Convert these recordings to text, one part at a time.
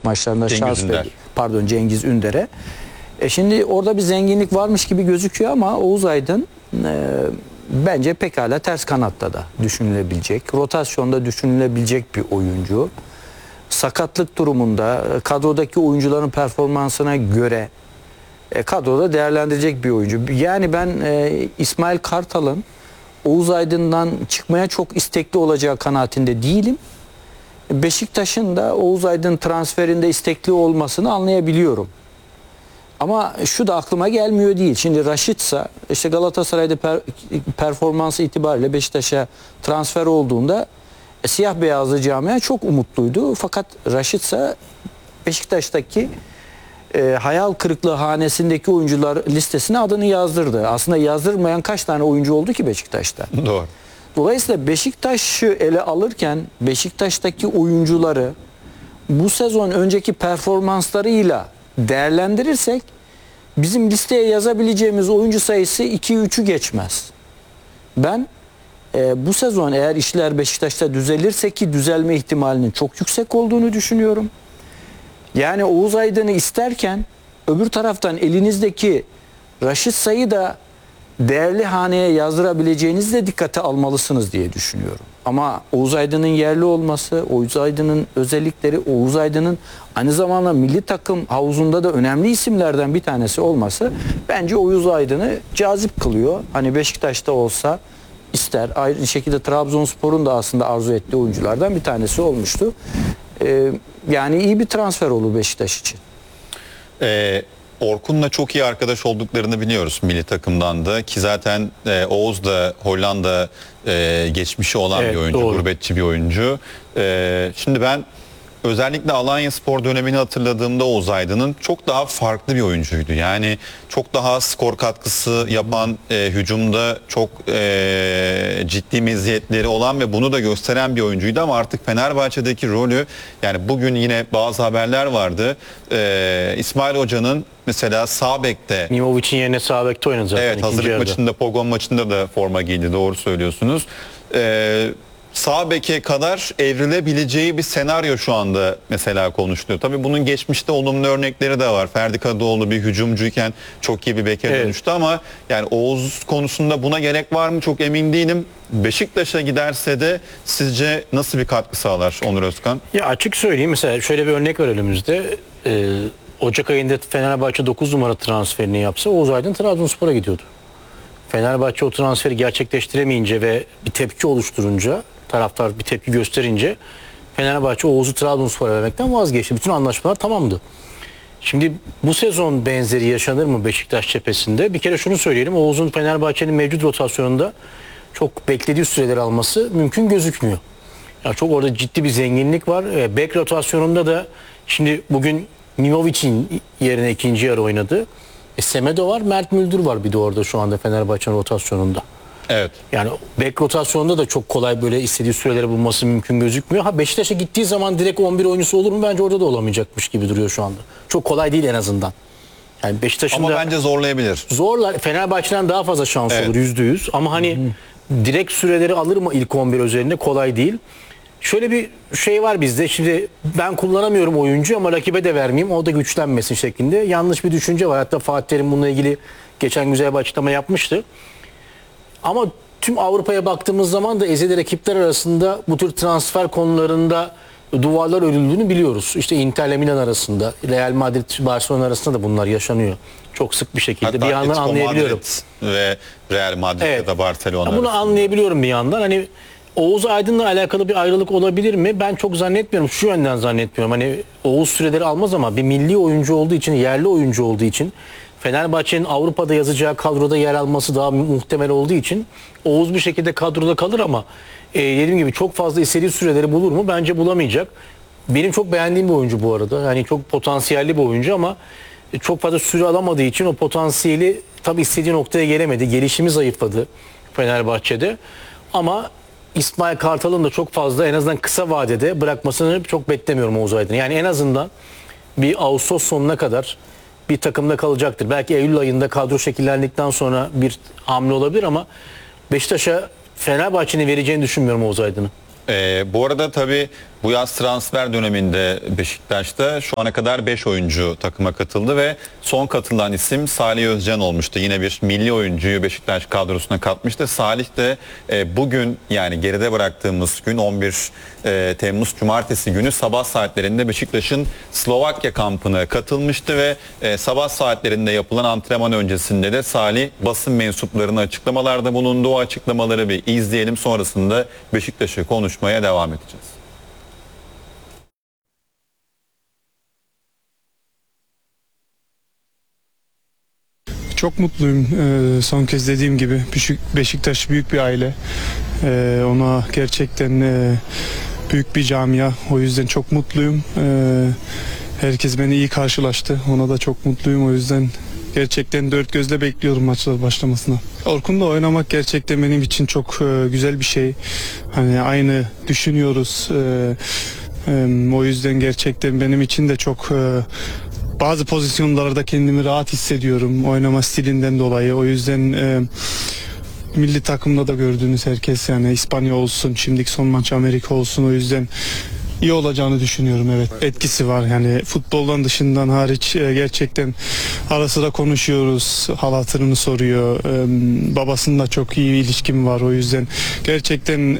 maçlarında şans Ünder. verdi. Pardon, Cengiz Ünder'e. Şimdi orada bir zenginlik varmış gibi gözüküyor ama Oğuz Aydın bence pekala ters kanatta da düşünülebilecek, rotasyonda düşünülebilecek bir oyuncu. Sakatlık durumunda kadrodaki oyuncuların performansına göre kadroda değerlendirecek bir oyuncu. Yani ben İsmail Kartal'ın Oğuz Aydın'dan çıkmaya çok istekli olacağı kanaatinde değilim. Beşiktaş'ın da Oğuz Aydın transferinde istekli olmasını anlayabiliyorum. Ama şu da aklıma gelmiyor değil. Şimdi Raşitsa işte Galatasaray'da performansı itibariyle Beşiktaş'a transfer olduğunda siyah beyazlı camia çok umutluydu. Fakat Raşitsa Beşiktaş'taki hayal kırıklığı hanesindeki oyuncular listesine adını yazdırdı. Aslında yazdırmayan kaç tane oyuncu oldu ki Beşiktaş'ta? Doğru. Dolayısıyla Beşiktaş'ı ele alırken Beşiktaş'taki oyuncuları bu sezon önceki performanslarıyla değerlendirirsek bizim listeye yazabileceğimiz oyuncu sayısı 2-3'ü geçmez. Ben bu sezon eğer işler Beşiktaş'ta düzelirse ki düzelme ihtimalinin çok yüksek olduğunu düşünüyorum. Yani Oğuz Aydın'ı isterken öbür taraftan elinizdeki Raşit Say'ı da değerli haneye yazdırabileceğinizi de dikkate almalısınız diye düşünüyorum. Ama Oğuz Aydın'ın yerli olması, Oğuz Aydın'ın özellikleri, Oğuz Aydın'ın aynı zamanda milli takım havuzunda da önemli isimlerden bir tanesi olması bence Oğuz Aydın'ı cazip kılıyor. Hani Beşiktaş'ta olsa ister. Aynı şekilde Trabzonspor'un da aslında arzu ettiği oyunculardan bir tanesi olmuştu. Yani iyi bir transfer olur Beşiktaş için. Orkun'la çok iyi arkadaş olduklarını biliyoruz milli takımdan da ki zaten Oğuz da Hollanda geçmişi olan bir oyuncu, doğru. gurbetçi bir oyuncu. Şimdi ben özellikle Alanyaspor dönemini hatırladığımda Oğuz Aydın'ın çok daha farklı bir oyuncuydu. Yani çok daha skor katkısı yapan, hücumda çok ciddi meziyetleri olan ve bunu da gösteren bir oyuncuydu ama artık Fenerbahçe'deki rolü, yani bugün yine bazı haberler vardı. İsmail Hoca'nın mesela sağ bekte, Mimovic'in yerine sağ bekte oynadı zaten. evet, hazırlık yarıda. maçında, Pogon maçında da forma giydi, doğru söylüyorsunuz. Sağ beke kadar evrilebileceği bir senaryo şu anda mesela konuşuluyor. Tabii bunun geçmişte olumlu örnekleri de var. Ferdi Kadıoğlu bir hücumcuyken çok iyi bir beke dönüştü ama yani Oğuz konusunda buna gerek var mı çok emin değilim. Beşiktaş'a giderse de sizce nasıl bir katkı sağlar Onur Özkan? Ya açık söyleyeyim, mesela şöyle bir örnek var önümüzde. Ocak ayında Fenerbahçe 9 numara transferini yapsa Oğuz Aydın Trabzonspor'a gidiyordu. Fenerbahçe o transferi gerçekleştiremeyince ve bir tepki oluşturunca, taraftar bir tepki gösterince Fenerbahçe Oğuz'u Trabzonspor'a vermekten vazgeçti. Bütün anlaşmalar tamamdı. Şimdi bu sezon benzeri yaşanır mı Beşiktaş cephesinde? Bir kere şunu söyleyelim. Oğuz'un Fenerbahçe'nin mevcut rotasyonunda çok beklediği süreleri alması mümkün gözükmüyor. Yani çok orada ciddi bir zenginlik var. Bek rotasyonunda da şimdi bugün Mimovic'in yerine ikinci yarı oynadı. Semedo var, Mert Müldür var bir de orada şu anda Fenerbahçe'nin rotasyonunda. Evet. Yani bek rotasyonunda da çok kolay böyle istediği süreleri bulması mümkün gözükmüyor. Ha, Beşiktaş'a gittiği zaman direkt 11 oyuncusu olur mu? Bence orada da olamayacakmış gibi duruyor şu anda. Çok kolay değil en azından. Yani Beşiktaş'ın Ama da bence zorlayabilir. zorlar. Fenerbahçe'den daha fazla şans olur %100. Ama hani direkt süreleri alır mı ilk 11 üzerinde, kolay değil. Şöyle bir şey var bizde. Şimdi ben kullanamıyorum oyuncu ama rakibe de vermeyeyim, o da güçlenmesin şeklinde. Yanlış bir düşünce var. Hatta Fatih Terim bununla ilgili geçen güzel bir açıklama yapmıştı. Ama tüm Avrupa'ya baktığımız zaman da ezeli rakipler arasında bu tür transfer konularında duvarlar örüldüğünü biliyoruz. İşte Inter'le Milan arasında, Real Madrid, Barcelona arasında da bunlar yaşanıyor. Çok sık bir şekilde. Hatta bir yandan Atletico anlayabiliyorum. Madrid ve Real Madrid Evet. ya da Barcelona Bunu arasında. anlayabiliyorum bir yandan. Hani Oğuz Aydın'la alakalı bir ayrılık olabilir mi? Ben çok zannetmiyorum. Şu yönden zannetmiyorum. Hani Oğuz süreleri almaz ama bir milli oyuncu olduğu için, yerli oyuncu olduğu için, Fenerbahçe'nin Avrupa'da yazacağı kadroda yer alması daha muhtemel olduğu için Oğuz bir şekilde kadroda kalır ama dediğim gibi çok fazla istediği süreleri bulur mu? Bence bulamayacak. Benim çok beğendiğim bir oyuncu bu arada. Yani çok potansiyelli bir oyuncu ama çok fazla süre alamadığı için o potansiyeli tabii istediği noktaya gelemedi. Gelişimi zayıfladı Fenerbahçe'de. Ama İsmail Kartal'ın da çok fazla, en azından kısa vadede bırakmasını çok beklemiyorum Oğuz Aydın. Yani en azından bir Ağustos sonuna kadar bir takımda kalacaktır. Belki Eylül ayında kadro şekillendikten sonra bir hamle olabilir ama Beşiktaş'a Fenerbahçe'nin vereceğini düşünmüyorum Oğuz Aydın'ı. Bu arada tabii Bu yaz transfer döneminde Beşiktaş'ta şu ana kadar 5 oyuncu takıma katıldı ve son katılan isim Salih Özcan olmuştu. Yine bir milli oyuncuyu Beşiktaş kadrosuna katmıştı. Salih de bugün, yani geride bıraktığımız gün 11 Temmuz Cumartesi günü sabah saatlerinde Beşiktaş'ın Slovakya kampına katılmıştı ve sabah saatlerinde yapılan antrenman öncesinde de Salih basın mensuplarına açıklamalarda bulundu. O açıklamaları bir izleyelim, sonrasında Beşiktaş'ı konuşmaya devam edeceğiz. Çok mutluyum. Son kez dediğim gibi Beşiktaş büyük bir aile. Ona gerçekten büyük bir camia. O yüzden çok mutluyum. Herkes beni iyi karşılaştı. Ona da çok mutluyum. O yüzden gerçekten dört gözle bekliyorum maçlar başlamasına. Orkun'la oynamak gerçekten benim için çok güzel bir şey. Hani aynı düşünüyoruz. O yüzden gerçekten benim için de çok bazı pozisyonlarda kendimi rahat hissediyorum oynama stilinden dolayı. O yüzden milli takımda da gördüğünüz herkes, yani İspanya olsun, şimdiki son maç Amerika olsun, o yüzden iyi olacağını düşünüyorum. Evet, etkisi var yani futboldan dışından hariç, gerçekten ara sıra konuşuyoruz, hal hatırını soruyor. Babasıyla çok iyi bir ilişkim var, o yüzden gerçekten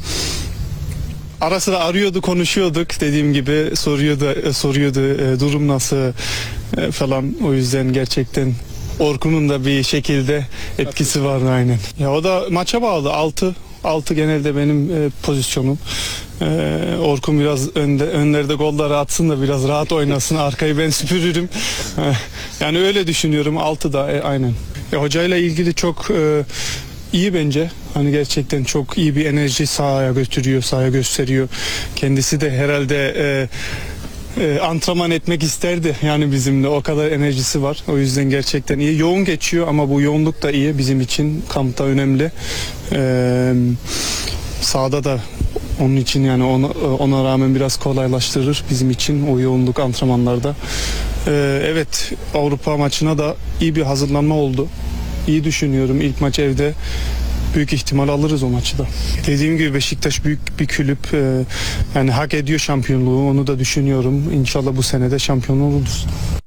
ara sıra arıyordu, konuşuyorduk, dediğim gibi soruyordu durum nasıl falan. O yüzden gerçekten Orkun'un da bir şekilde etkisi var aynen. Ya o da maça bağlı. 6 genelde benim pozisyonum. Orkun biraz önlerde golları atsın da biraz rahat oynasın. Arkayı ben süpürürüm. Yani öyle düşünüyorum. 6 da aynen. Hocayla ilgili çok iyi bence. Hani gerçekten çok iyi bir enerji sahaya götürüyor, sahaya gösteriyor. Kendisi de herhalde antrenman etmek isterdi yani bizimle. O kadar enerjisi var. O yüzden gerçekten iyi. Yoğun geçiyor ama bu yoğunluk da iyi bizim için. Kampta önemli. Sahada da onun için, yani ona rağmen biraz kolaylaştırır bizim için o yoğunluk antrenmanlarda. Evet, Avrupa maçına da iyi bir hazırlanma oldu. İyi düşünüyorum. İlk maç evde. Büyük ihtimal alırız o maçı da. Dediğim gibi Beşiktaş büyük bir kulüp. Yani hak ediyor şampiyonluğu. Onu da düşünüyorum. İnşallah bu sene de şampiyon oluruz.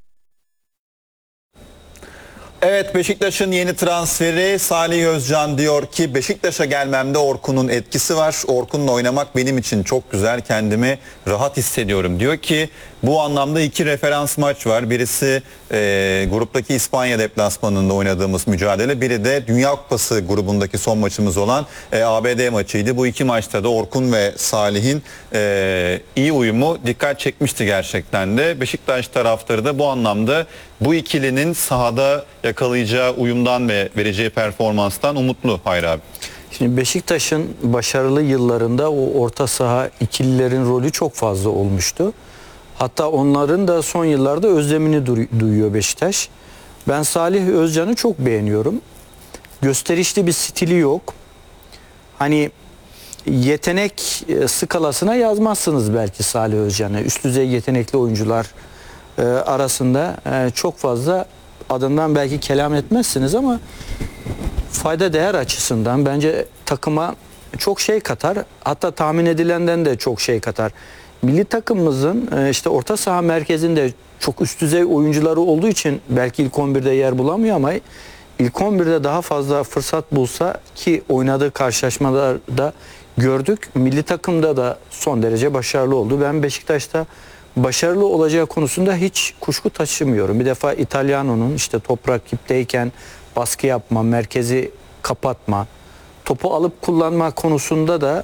Evet, Beşiktaş'ın yeni transferi Salih Özcan diyor ki Beşiktaş'a gelmemde Orkun'un etkisi var. Orkun'la oynamak benim için çok güzel, kendimi rahat hissediyorum diyor ki bu anlamda 2 referans maç var. Birisi gruptaki İspanya deplasmanında oynadığımız mücadele. Biri de Dünya Kupası grubundaki son maçımız olan ABD maçıydı. Bu 2 maçta da Orkun ve Salih'in iyi uyumu dikkat çekmişti gerçekten de. Beşiktaş taraftarı da bu anlamda bu ikilinin sahada yakalayacağı uyumdan ve vereceği performanstan umutlu. Hayır abi. Şimdi Beşiktaş'ın başarılı yıllarında o orta saha ikililerin rolü çok fazla olmuştu. Hatta onların da son yıllarda özlemini duyuyor Beşiktaş. Ben Salih Özcan'ı çok beğeniyorum. Gösterişli bir stili yok. Hani yetenek skalasına yazmazsınız belki Salih Özcan'ı. Üst düzey yetenekli oyuncular arasında çok fazla adından belki kelam etmezsiniz ama fayda değer açısından bence takıma çok şey katar. Hatta tahmin edilenden de çok şey katar. Milli takımımızın işte orta saha merkezinde çok üst düzey oyuncuları olduğu için belki ilk 11'de yer bulamıyor ama ilk 11'de daha fazla fırsat bulsa, ki oynadığı karşılaşmalarda gördük, milli takımda da son derece başarılı oldu. Ben Beşiktaş'ta başarılı olacağı konusunda hiç kuşku taşımıyorum. Bir defa İtalyano'nun işte top rakipteyken baskı yapma, merkezi kapatma, topu alıp kullanma konusunda da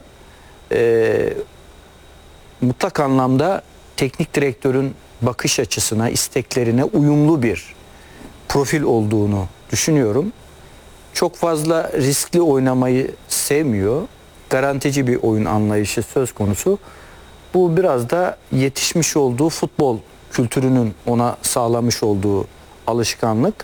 mutlak anlamda teknik direktörün bakış açısına, isteklerine uyumlu bir profil olduğunu düşünüyorum. Çok fazla riskli oynamayı sevmiyor. Garantici bir oyun anlayışı söz konusu. Bu biraz da yetişmiş olduğu futbol kültürünün ona sağlamış olduğu alışkanlık.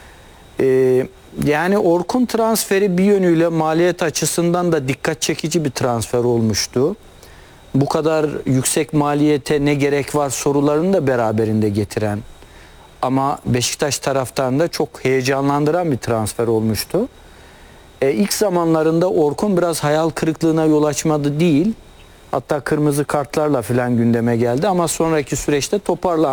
Yani Orkun transferi bir yönüyle maliyet açısından da dikkat çekici bir transfer olmuştu. Bu kadar yüksek maliyete ne gerek var sorularını da beraberinde getiren ama Beşiktaş taraftarını çok heyecanlandıran bir transfer olmuştu. İlk zamanlarında Orkun biraz hayal kırıklığına yol açmadı değil Hatta kırmızı kartlarla filan gündeme geldi ama sonraki süreçte toparlandı.